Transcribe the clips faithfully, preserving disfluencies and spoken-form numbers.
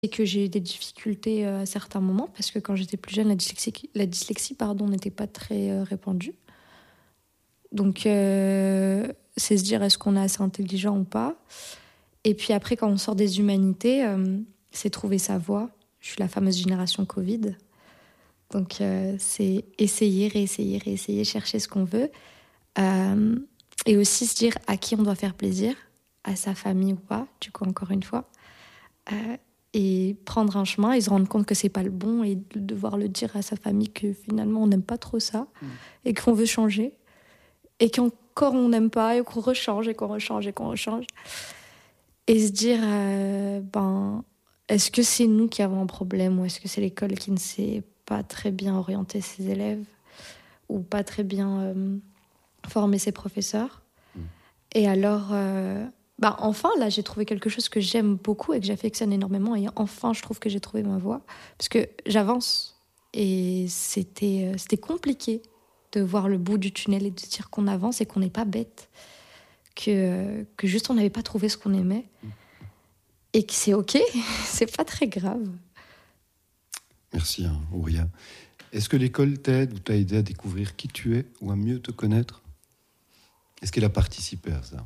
Et que j'ai eu des difficultés à certains moments, parce que quand j'étais plus jeune, la dyslexie, la dyslexie pardon, n'était pas très euh, répandue. Donc, euh, c'est se dire est-ce qu'on est assez intelligent ou pas. Et puis après, quand on sort des humanités, euh, c'est trouver sa voie. Je suis la fameuse génération Covid. Donc, euh, c'est essayer, réessayer, réessayer, chercher ce qu'on veut. Euh, et aussi se dire à qui on doit faire plaisir, à sa famille ou pas, du coup, encore une fois. Euh, et prendre un chemin et se rendre compte que c'est pas le bon et de devoir le dire à sa famille que finalement on n'aime pas trop ça mmh. et qu'on veut changer et qu'encore on n'aime pas et qu'on rechange et qu'on rechange et qu'on rechange et se dire euh, ben est-ce que c'est nous qui avons un problème ou est-ce que c'est l'école qui ne sait pas très bien orienter ses élèves ou pas très bien euh, former ses professeurs mmh. Et alors euh, Bah enfin, là, j'ai trouvé quelque chose que j'aime beaucoup et que j'affectionne énormément. Et enfin, je trouve que j'ai trouvé ma voie. Parce que j'avance. Et c'était, c'était compliqué de voir le bout du tunnel et de dire qu'on avance et qu'on n'est pas bête. Que, que juste, on n'avait pas trouvé ce qu'on aimait. Et que c'est OK. C'est pas très grave. Merci, hein, Ouria. Est-ce que l'école t'aide ou t'a aidé à découvrir qui tu es ou à mieux te connaître ? Est-ce qu'elle a participé à ça ?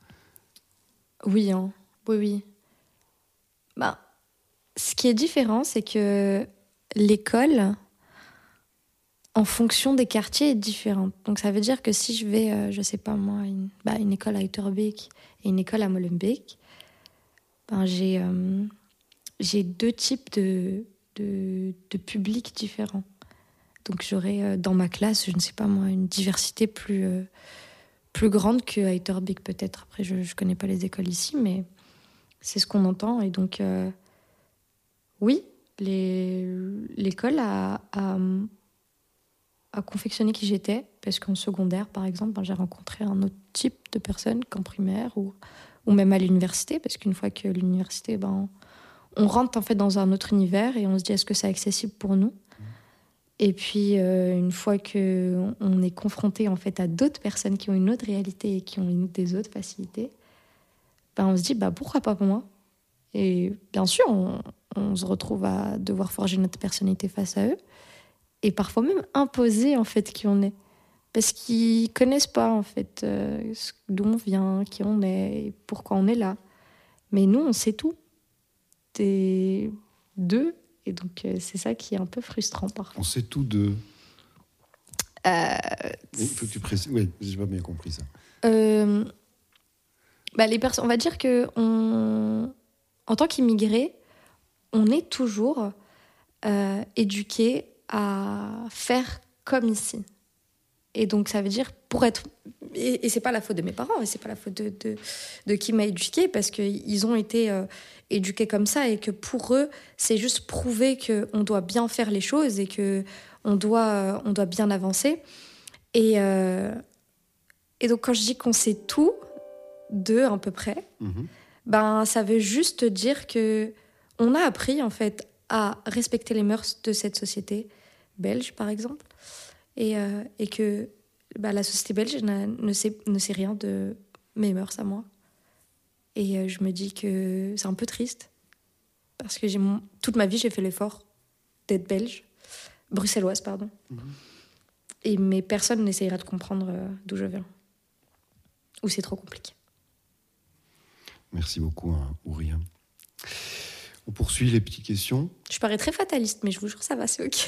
Oui, hein. oui, oui. Bah, ce qui est différent, c'est que l'école, en fonction des quartiers, est différente. Donc ça veut dire que si je vais, euh, je sais pas moi, une, bah, une école à Uiterbeek et une école à Molenbeek, ben j'ai, euh, j'ai deux types de, de, de publics différents. Donc j'aurai euh, dans ma classe, je ne sais pas moi, une diversité plus, euh, plus grande qu'à Uiterbeek peut-être. Après, je ne connais pas les écoles ici, mais c'est ce qu'on entend. Et donc, euh, oui, les, l'école a, a, a confectionné qui j'étais, parce qu'en secondaire, par exemple, ben, j'ai rencontré un autre type de personnes qu'en primaire ou, ou même à l'université, parce qu'une fois que l'université, ben, on, on rentre en fait dans un autre univers et on se dit est-ce que c'est accessible pour nous ? Et puis, euh, une fois qu'on est confronté en fait, à d'autres personnes qui ont une autre réalité et qui ont une, des autres facilités, ben, on se dit bah, pourquoi pas pour moi ? Et bien sûr, on, on se retrouve à devoir forger notre personnalité face à eux et parfois même imposer en fait qui on est. Parce qu'ils ne connaissent pas en fait euh, d'où on vient, qui on est et pourquoi on est là. Mais nous, on sait tout des d'eux. Et donc, euh, c'est ça qui est un peu frustrant parfois. On sait tout d'eux. Euh, Il faut que tu précises. Oui, j'ai pas bien compris ça. Euh, bah les personnes, on va dire que on, en tant qu'immigrés, on est toujours euh, éduqués à faire comme ici. Et donc ça veut dire pour être et, et c'est pas la faute de mes parents et c'est pas la faute de de, de qui m'a éduquée parce que ils ont été euh, éduqués comme ça et que pour eux c'est juste prouver que on doit bien faire les choses et que on doit euh, on doit bien avancer et euh, et donc quand je dis qu'on sait tout d'eux à peu près, mmh. ben ça veut juste dire que on a appris en fait à respecter les mœurs de cette société belge par exemple. Et, euh, et que bah, la société belge ne sait, ne sait rien de mes mœurs à moi. Et euh, je me dis que c'est un peu triste, parce que j'ai mon... toute ma vie, j'ai fait l'effort d'être belge, bruxelloise, pardon. Mmh. Et, mais personne n'essayera de comprendre euh, d'où je viens, ou c'est trop compliqué. Merci beaucoup, hein, Ouria. On poursuit les petites questions. Je parais très fataliste, mais je vous jure, ça va, c'est OK.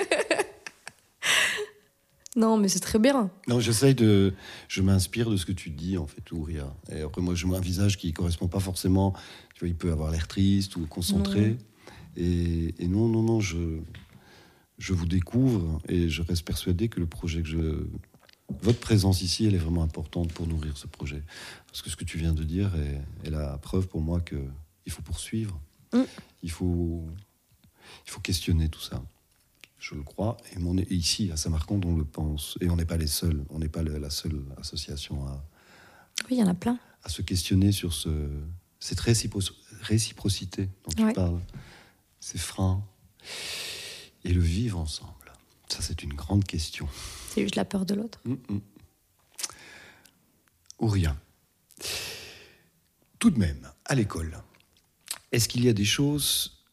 Non, mais c'est très bien. Non, j'essaye de... Je m'inspire de ce que tu dis, en fait, Ouria. Et après, moi, je vois un visage qui ne correspond pas forcément... Tu vois, il peut avoir l'air triste ou concentré. Non. Et, et non, non, non, je, je vous découvre et je reste persuadé que le projet que je... Votre présence ici, elle est vraiment importante pour nourrir ce projet. Parce que ce que tu viens de dire est, est la preuve pour moi qu'il faut poursuivre. Mm. Il faut, il faut questionner tout ça. Je le crois, et, mon, et ici, à Saint-Marcande, on le pense. Et on n'est pas les seuls, on n'est pas le, la seule association à... Oui, il y en a plein. À se questionner sur ce, cette récipro- réciprocité dont tu ouais. parles, ces freins, et le vivre ensemble. Ça, c'est une grande question. C'est juste la peur de l'autre. Mmh. Ouria, tout de même, à l'école, est-ce qu'il y a des choses